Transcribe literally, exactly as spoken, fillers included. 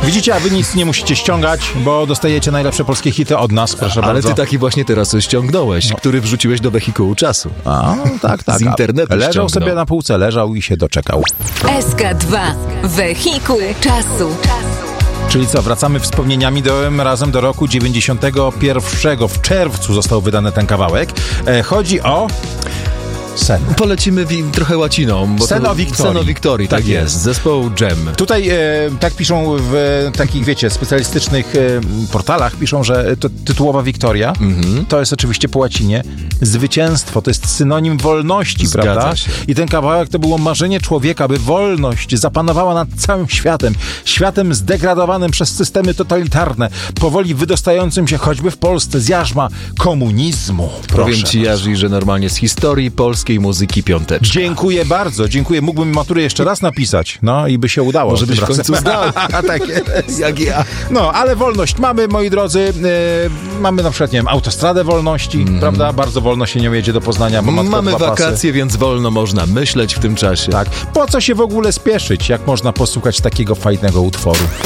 Widzicie, a wy nic nie musicie ściągać, bo dostajecie najlepsze polskie hity od nas, proszę Ale bardzo. ty taki właśnie teraz ściągnąłeś, no. który wrzuciłeś do wehikułu czasu. A, tak, tak. Z internetu Leżał ściągnął. sobie na półce, leżał i się doczekał. S K dwa. Wehikuł czasu. Czyli co, wracamy wspomnieniami do, razem do roku dziewięćdziesiątego pierwszego. W czerwcu został wydany ten kawałek. E, chodzi o... Sen. Polecimy wi- trochę łaciną. Bo Sen to, o Wiktorii. Sen o Wiktorii, tak, tak jest. jest. Zespołu Dżem. Tutaj e, tak piszą w takich, wiecie, specjalistycznych e, portalach, piszą, że to tytułowa Wiktoria, mm-hmm. to jest oczywiście po łacinie zwycięstwo, to jest synonim wolności, Zgadza prawda? się. I ten kawałek to było marzenie człowieka, by wolność zapanowała nad całym światem. Światem zdegradowanym przez systemy totalitarne, powoli wydostającym się choćby w Polsce z jarzma komunizmu. Proszę Powiem ci, Jarzy, że normalnie z historii polskiej muzyki piąteczka. Dziękuję bardzo, dziękuję. Mógłbym maturę jeszcze raz napisać, no i by się udało. Może byś w końcu zdał. Tak jest. Jak ja. No, ale wolność mamy, moi drodzy. Yy, mamy na przykład, nie wiem, autostradę wolności, mm. prawda? Bardzo wolno się nie jedzie do Poznania, bo ma Mamy dwa wakacje, pasy. więc wolno można myśleć w tym czasie. Tak. Po co się w ogóle spieszyć, jak można posłuchać takiego fajnego utworu?